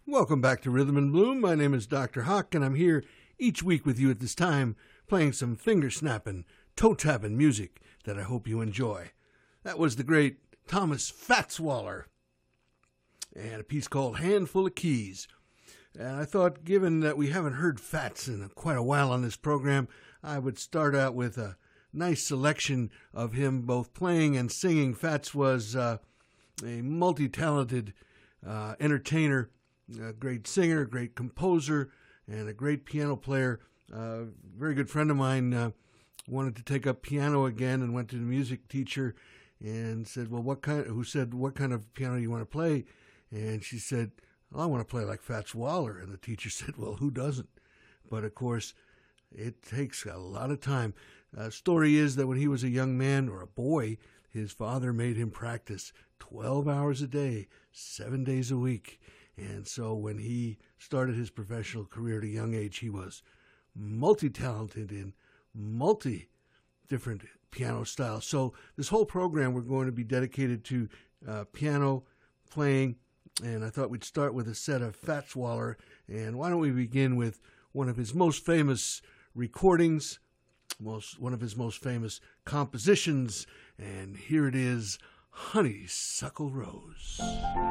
Welcome back to Rhythm and Bloom. My name is Dr. Hawk, and I'm here each week with you at this time playing some finger-snapping, toe-tapping music that I hope you enjoy. That was the great Thomas Fats Waller and a piece called Handful of Keys. And I thought, given that we haven't heard Fats in quite a while on this program, I would start out with a nice selection of him both playing and singing. Fats was a multi-talented entertainer, a great singer, a great composer, and a great piano player. A very good friend of mine wanted to take up piano again and went to the music teacher and said, well, what kind of piano do you want to play? And she said, I want to play like Fats Waller. And the teacher said, well, who doesn't? But of course, it takes a lot of time. Story is that when he was a young man or a boy, his father made him practice 12 hours a day, 7 days a week. And so when he started his professional career at a young age, he was multi-talented in multi-different piano styles. So this whole program we're going to be dedicated to piano playing, and I thought we'd start with a set of Fats Waller. And why don't we begin with one of his most famous recordings, one of his most famous compositions, and here it is, Honeysuckle Rose.